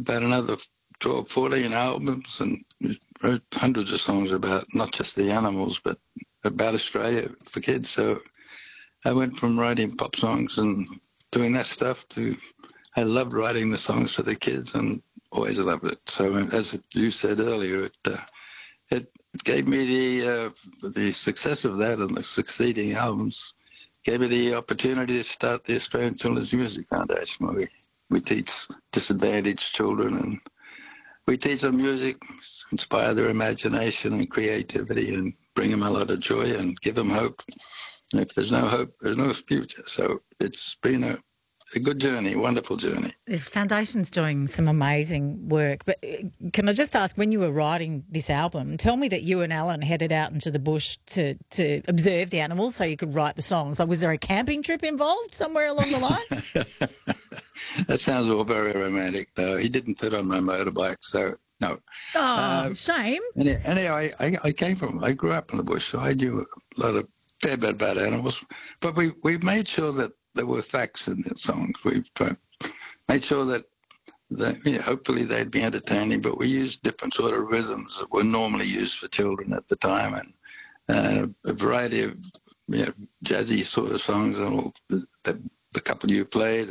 about another 12, 14 albums, and wrote hundreds of songs about not just the animals, but about Australia for kids. So I went from writing pop songs and doing that stuff to I loved writing the songs for the kids and always loved it. So as you said earlier, it gave me the success of that and the succeeding albums gave me the opportunity to start the Australian Children's Music Foundation, where we teach disadvantaged children and we teach them music, inspire their imagination and creativity and bring them a lot of joy and give them hope. And if there's no hope, there's no future. So it's been a good journey, wonderful journey. The Foundation's doing some amazing work. But can I just ask, when you were writing this album, tell me that you and Alan headed out into the bush to observe the animals so you could write the songs. Like, was there a camping trip involved somewhere along the line? That sounds all very romantic. No, he didn't fit on my motorbike, so no. Oh, shame. Anyway, I grew up in the bush, so I knew a fair bit about animals. But we made sure that there were facts in the songs. We've made sure that hopefully they'd be entertaining, but we used different sort of rhythms that were normally used for children at the time, and a variety of jazzy sort of songs, and all the couple you played,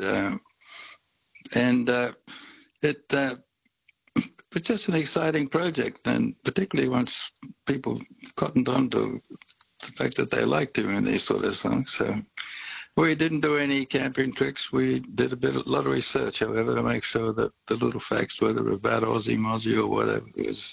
it was just an exciting project, and particularly once people cottoned on to the fact that they liked doing these sort of songs. So we didn't do any camping tricks. We did a lot of research, however, to make sure that the little facts, whether about Aussie Mozzie or whatever,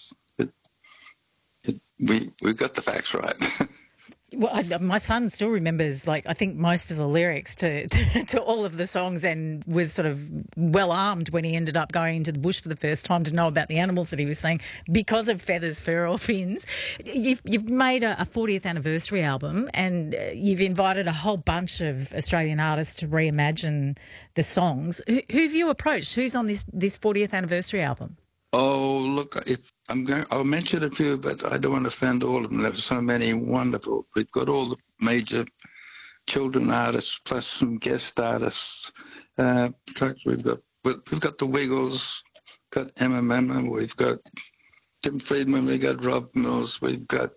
we got the facts right. Well, my son still remembers, I think most of the lyrics to all of the songs, and was sort of well armed when he ended up going into the bush for the first time to know about the animals that he was seeing because of Feathers, Fur or Fins. You've made a 40th anniversary album, and you've invited a whole bunch of Australian artists to reimagine the songs. Who've you approached? Who's on this 40th anniversary album? Oh, look, I'll mention a few, but I don't want to offend all of them. There's so many wonderful. We've got all the major children artists plus some guest artists. We've got the Wiggles, got Emma Memma, we've got Tim Friedman, we've got Rob Mills, we've got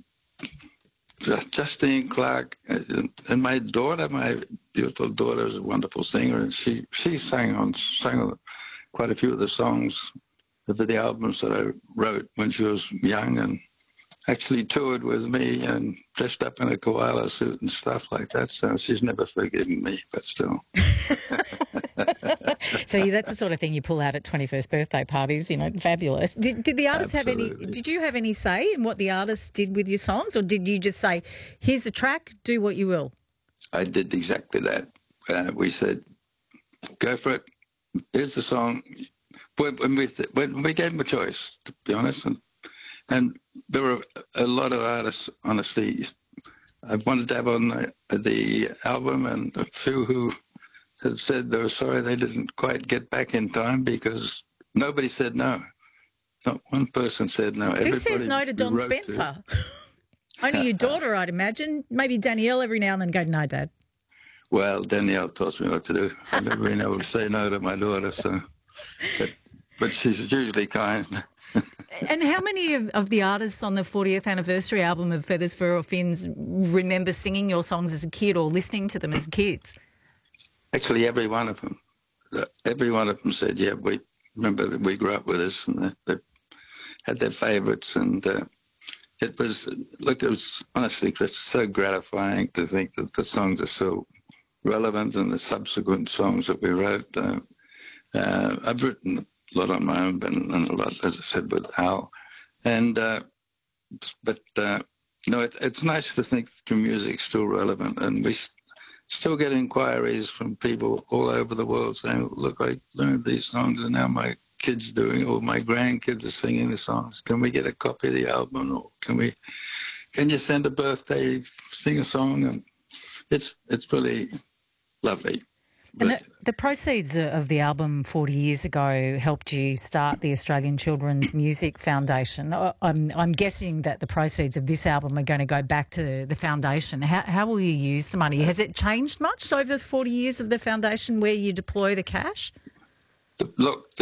Justine Clark, and my daughter, my beautiful daughter, is a wonderful singer, and she sang quite a few of the songs of the albums that I wrote when she was young, and actually toured with me and dressed up in a koala suit and stuff like that. So she's never forgiven me, but still. So that's the sort of thing you pull out at 21st birthday parties, fabulous. Did the artists did you have any say in what the artists did with your songs, or did you just say, here's the track, do what you will? I did exactly that. We said, go for it. Here's the song. When we gave them a choice, to be honest, and there were a lot of artists, honestly, I wanted to have on the album, and a few who had said they were sorry they didn't quite get back in time, because nobody said no. Not one person said no. Who says no to Don Spencer? Only your daughter, I'd imagine. Maybe Danielle every now and then go, no, Dad. Well, Danielle tells me what to do. I've never been able to say no to my daughter, so... But she's usually kind. And how many of the artists on the 40th anniversary album of Feathers, Fur or Fins remember singing your songs as a kid or listening to them as kids? Actually, every one of them. Every one of them said, yeah, we remember that we grew up with us, and they had their favourites. And it was honestly just so gratifying to think that the songs are so relevant, and the subsequent songs that we wrote. I've written a lot on my own, and a lot, as I said, with Al. And it's nice to think that your music's still relevant, and we still get inquiries from people all over the world saying, "Look, I learned these songs, and now my kids doing, or my grandkids are singing the songs. Can we get a copy of the album, or can you send a birthday, sing a song?" And it's really lovely. And the proceeds of the album 40 years ago helped you start the Australian Children's Music Foundation. I'm guessing that the proceeds of this album are going to go back to the foundation. How will you use the money? Has it changed much over the 40 years of the foundation where you deploy the cash? Look,